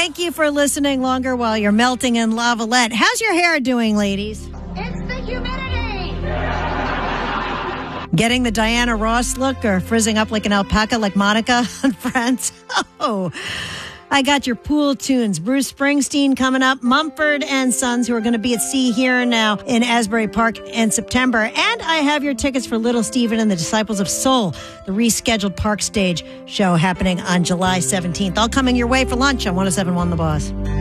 Thank you for listening longer while you're melting in Lavalette. How's your hair doing, ladies? It's the humidity. Getting the Diana Ross look or frizzing up like an alpaca like Monica on Friends? Oh, I got your pool tunes. Bruce Springsteen coming up. Mumford and Sons, who are going to be at Sea Here Now in Asbury Park in September. And I have your tickets for Little Steven and the Disciples of Soul, the rescheduled Park Stage show happening on July 17th. All coming your way for lunch on 107.1 The Boss.